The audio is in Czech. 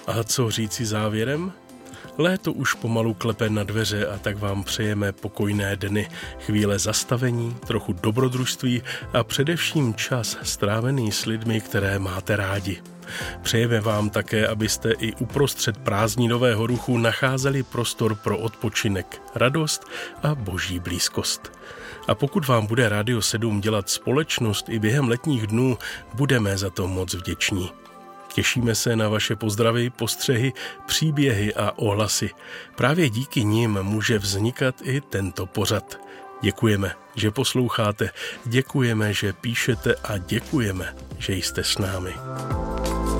A co říci závěrem? Léto už pomalu klepe na dveře a tak vám přejeme pokojné dny, chvíle zastavení, trochu dobrodružství a především čas strávený s lidmi, které máte rádi. Přejeme vám také, abyste i uprostřed prázdninového ruchu nacházeli prostor pro odpočinek, radost a boží blízkost. A pokud vám bude Radio 7 dělat společnost i během letních dnů, budeme za to moc vděční. Těšíme se na vaše pozdravy, postřehy, příběhy a ohlasy. Právě díky nim může vznikat i tento pořad. Děkujeme, že posloucháte, děkujeme, že píšete a děkujeme, že jste s námi.